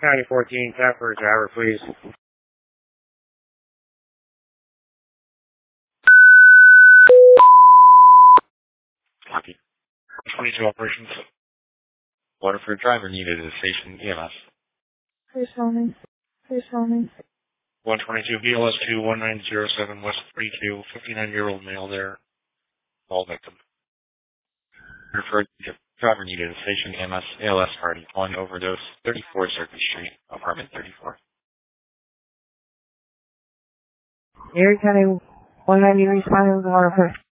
County 14, tap for a driver, please. Copy. 22 operations. Water for a driver needed at the station, EMS. Please hold me. Please hold me. 122 BLS 21907 West 32, 59-year-old male there. All victim. Referred to driver needed at the station, EMS, ALS party, on overdose, 34 Circuit Street, apartment 34. Erie County 190 responding to water first.